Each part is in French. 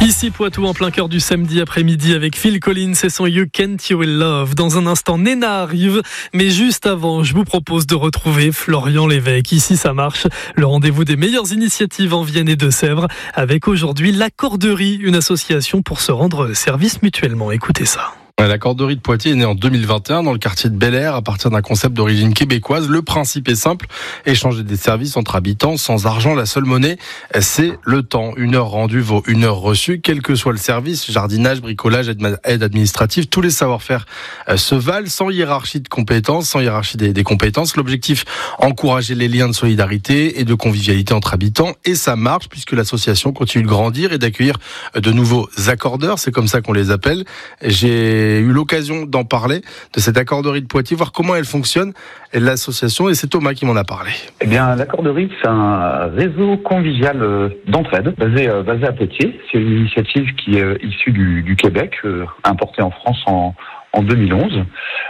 Ici Poitou en plein cœur du samedi après-midi avec Phil Collins et son You Can't You Will Love. Dans un instant, Nena arrive, mais juste avant, je vous propose de retrouver Florian Lévesque. Ici ça marche, le rendez-vous des meilleures initiatives en Vienne et Deux-Sèvres, avec aujourd'hui l'Accorderie, une association pour se rendre service mutuellement. Écoutez ça. La Corderie de Poitiers est née en 2021 dans le quartier de Bel-Air à partir d'un concept d'origine québécoise. Le principe est simple, échanger des services entre habitants sans argent. La seule monnaie, c'est le temps. 1 heure rendue vaut 1 heure reçue, quel que soit le service, jardinage, bricolage, aide administrative, tous les savoir-faire se valent sans hiérarchie de compétences, sans hiérarchie des compétences. L'objectif, encourager les liens de solidarité et de convivialité entre habitants. Et ça marche puisque l'association continue de grandir et d'accueillir de nouveaux accordeurs. C'est comme ça qu'on les appelle. J'ai eu l'occasion d'en parler, de cette Accorderie de Poitiers, voir comment elle fonctionne, et l'association, et c'est Thomas qui m'en a parlé. Eh bien, l'Accorderie, c'est un réseau convivial d'entraide basé à Poitiers. C'est une initiative qui est issue du Québec, importée en France en 2011.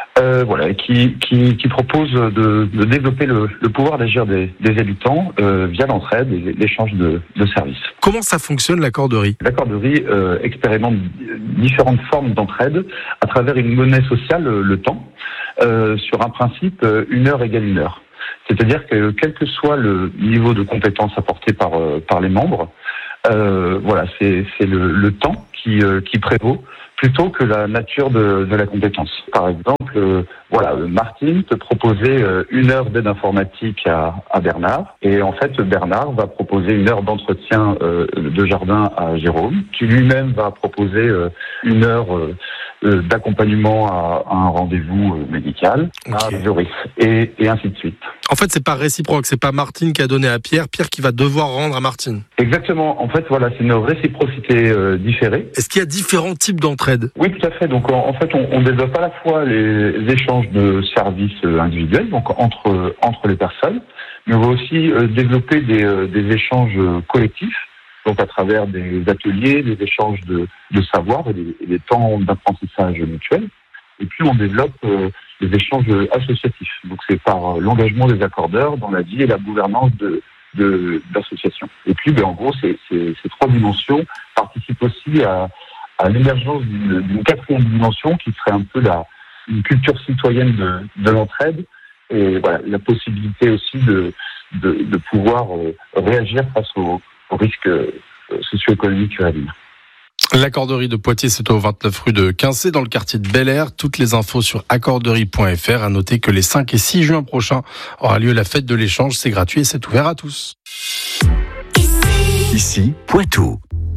Qui propose de développer le pouvoir d'agir des habitants via l'entraide et l'échange de services. Comment ça fonctionne l'Accorderie ? L'Accorderie expérimente différentes formes d'entraide à travers une monnaie sociale, le temps, sur un principe 1 heure égale 1 heure. C'est-à-dire que quel que soit le niveau de compétence apporté par les membres, c'est le temps qui prévaut plutôt que la nature de la compétence. Par exemple, Martine peut proposer 1 heure d'aide informatique à Bernard, et en fait Bernard va proposer 1 heure d'entretien de jardin à Jérôme, qui lui-même va proposer 1 heure d'accompagnement à un rendez-vous médical à Joris, et ainsi de suite. En fait, c'est pas réciproque, c'est pas Martine qui a donné à Pierre qui va devoir rendre à Martine. Exactement, en fait, c'est une réciprocité différée. Est-ce qu'il y a différents types d'entraide ? Oui, tout à fait. Donc, en fait, on développe à la fois les échanges de services individuels, donc entre les personnes, mais on va aussi développer des échanges collectifs, donc à travers des ateliers, des échanges de savoir et des temps d'apprentissage mutuel. Et puis, on développe des échanges associatifs. Donc, c'est par l'engagement des accordeurs dans la vie et la gouvernance de l'association. Et puis, en gros, ces 3 dimensions participent aussi à l'émergence d'une 4e dimension qui serait un peu une culture citoyenne de l'entraide, et la possibilité aussi de pouvoir réagir face aux risques socio-économiques à venir. L'Accorderie de Poitiers, c'est au 29 rue de Quincé, dans le quartier de Bel-Air. Toutes les infos sur accorderie.fr. À noter que les 5 et 6 juin prochains aura lieu la fête de l'échange. C'est gratuit et c'est ouvert à tous. Ici, Poitou.